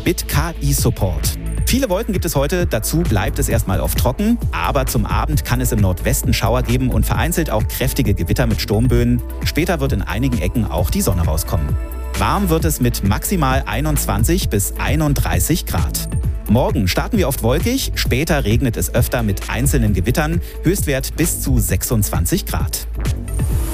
BitKI-Support. Viele Wolken gibt es heute, dazu bleibt es erstmal oft trocken, aber zum Abend kann es im Nordwesten Schauer geben und vereinzelt auch kräftige Gewitter mit Sturmböen. Später wird in einigen Ecken auch die Sonne rauskommen. Warm wird es mit maximal 21 bis 31 Grad. Morgen starten wir oft wolkig, später regnet es öfter mit einzelnen Gewittern, Höchstwert bis zu 26 Grad.